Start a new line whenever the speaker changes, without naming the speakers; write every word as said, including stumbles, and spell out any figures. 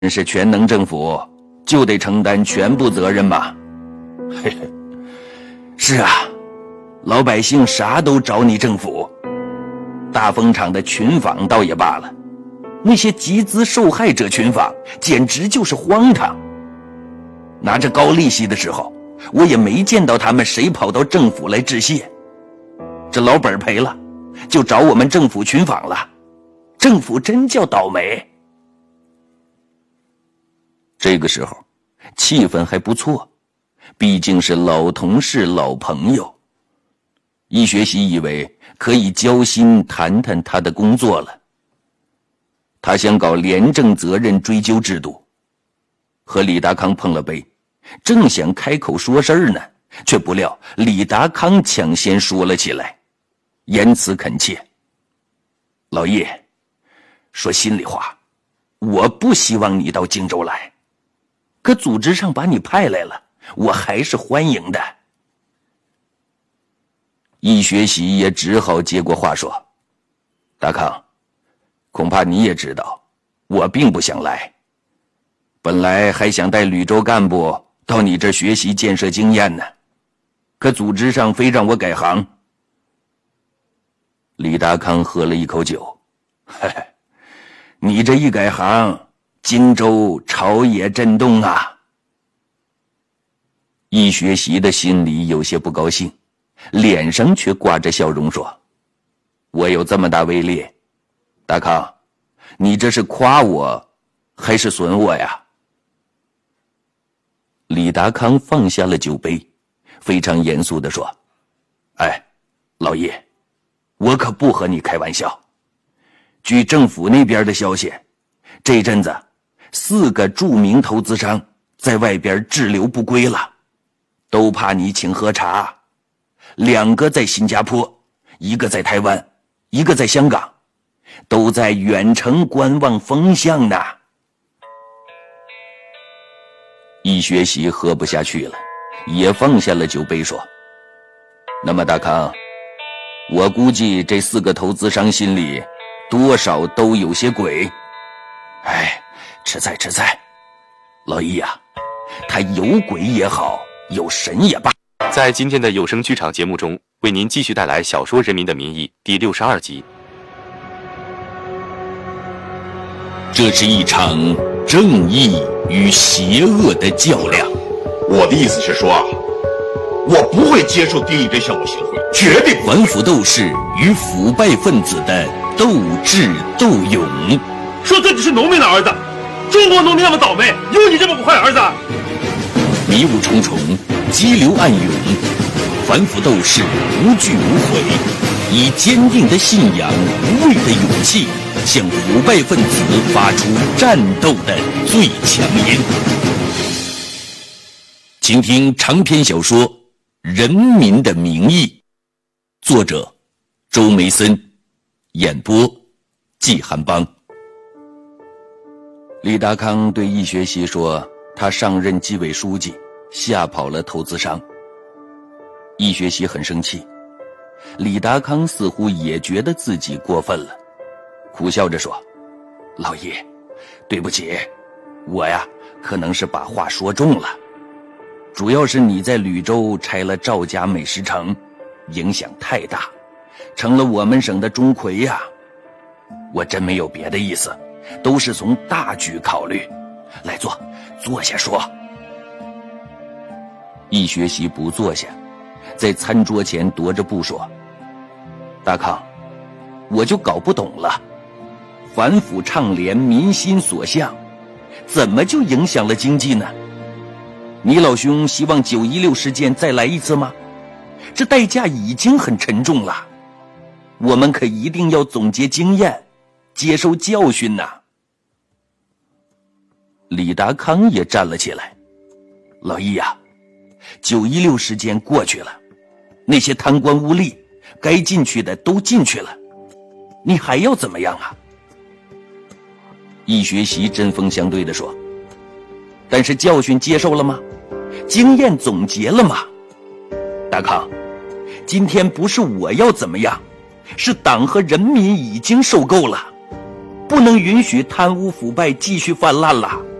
是全能政府，就得承担全部责任吧？嘿嘿，是啊，老百姓啥都找你政府。大风厂的群访倒也罢了，那些集资受害者群访简直就是荒唐。拿着高利息的时候，我也没见到他们谁跑到政府来致谢。这老本赔了，就找我们政府群访了，政府真叫倒霉。这个时候气氛还不错，毕竟是老同事老朋友。易学习以为可以交心谈谈他的工作了。他想搞廉政责任追究制度，和李达康碰了杯，正想开口说事儿呢，却不料李达康抢先说了起来，言辞恳切：老叶，说心里话，我不希望你到荆州来，可组织上把你派来了，我还是欢迎的。易学习也只好接过话说：达康，恐怕你也知道，我并不想来，本来还想带吕州干部到你这学习建设经验呢，可组织上非让我改行。李达康喝了一口酒：嘿嘿，你这一改行，荆州朝野震动啊。易学习的心里有些不高兴，脸上却挂着笑容说：我有这么大威力，达康，你这是夸我还是损我呀？李达康放下了酒杯，非常严肃地说：哎，老叶，我可不和你开玩笑。据政府那边的消息，这阵子四个著名投资商在外边滞留不归了，都怕你请喝茶。两个在新加坡，一个在台湾，一个在香港，都在远程观望风向呢。易学习喝不下去了，也放下了酒杯说：那么大康，我估计这四个投资商心里多少都有些鬼。哎，吃菜吃菜，老易啊，他有鬼也好，有神也罢。
在今天的有声剧场节目中，为您继续带来小说《人民的名义》第六十二集。
这是一场正义与邪恶的较量。
我的意思是说啊，我不会接受丁义珍向我行贿，绝对不会。
反腐斗士与腐败分子的斗智斗勇。
说自己是农民的儿子，中国农民那么倒霉，有你这么个坏儿子？
迷雾重重，激流暗涌，反腐斗士无惧无悔，以坚定的信仰、无畏的勇气，向腐败分子发出战斗的最强音。请听长篇小说《人民的名义》，作者周梅森，演播季寒邦。李达康对易学习说，他上任纪委书记，吓跑了投资商。易学习很生气，李达康似乎也觉得自己过分了，苦笑着说：老叶，对不起，我呀可能是把话说重了，主要是你在吕州拆了赵家美食城，影响太大，成了我们省的钟馗呀。我真没有别的意思，都是从大局考虑。来坐，坐下说。易学习不坐下，在餐桌前踱着步说：大康，我就搞不懂了，反腐倡廉，民心所向，怎么就影响了经济呢？你老兄希望九一六事件再来一次吗？这代价已经很沉重了，我们可一定要总结经验，接受教训呐。李达康也站了起来：老易呀，九一六事件过去了，那些贪官污吏该进去的都进去了，你还要怎么样啊？易学习针锋相对地说：但是教训接受了吗？经验总结了吗？大康，今天不是我要怎么样，是党和人民已经受够了， 不能允许贪污腐败继续泛滥了。